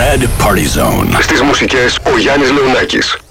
Red Party Zone. Στις μουσικές ο Γιάννης Λεωνάκης.